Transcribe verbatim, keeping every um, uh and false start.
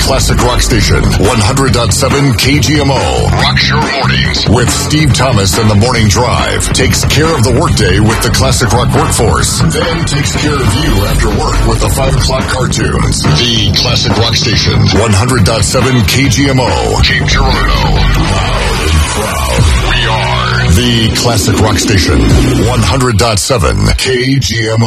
classic rock station, one hundred point seven K G M O. Rocks your mornings with Steve Thomas and the Morning Drive. Takes care of the workday with the classic rock workforce. Then takes care of you after work with the five o'clock cartoons. The classic rock station, one hundred point seven K G M O. Cape Girardeau. Loud and proud. We are the classic rock station, one hundred point seven K G M O.